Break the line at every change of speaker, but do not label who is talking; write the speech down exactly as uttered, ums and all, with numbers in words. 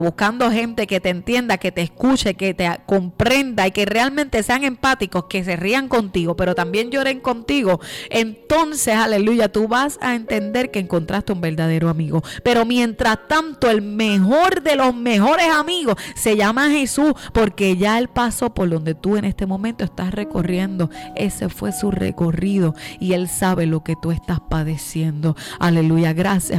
buscando gente que te entienda, que te escuche, que te comprenda y que realmente sean empáticos, que se rían contigo, pero también lloren contigo, entonces, aleluya, tú vas a entender que encontraste un verdadero amigo. Pero mientras tanto, el mejor de los mejores amigos se llama Jesús, porque ya Él pasó por donde tú en este momento estás recorriendo. Ese fue su recorrido y Él sabe lo que tú estás padeciendo. Aleluya, gracias